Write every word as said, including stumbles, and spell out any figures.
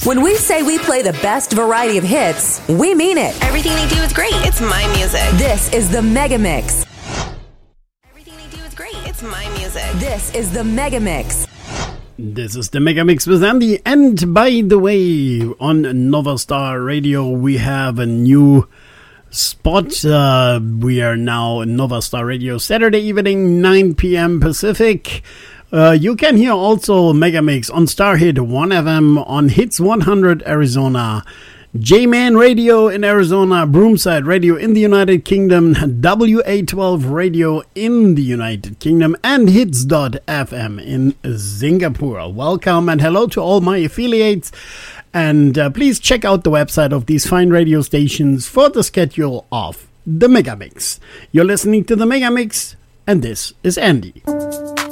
When we say we play the best variety of hits, we mean it. Everything they do is great. It's my music. This is the Mega Mix. Everything they do is great. It's my music. This is the Mega Mix. This is the Mega Mix with Andy. And by the way, on Nova Star Radio, we have a new spot. Uh, we are now in Nova Star Radio Saturday evening, nine p.m. Pacific. Uh, you can hear also Mega Mix on Starhit one F M, on Hits one hundred Arizona, J-Man Radio in Arizona, Broomside Radio in the United Kingdom, W A twelve Radio in the United Kingdom, and Hits dot F M in Singapore. Welcome and hello to all my affiliates. And uh, please check out the website of these fine radio stations for the schedule of the Mega Mix. You're listening to the Mega Mix, and this is Andy.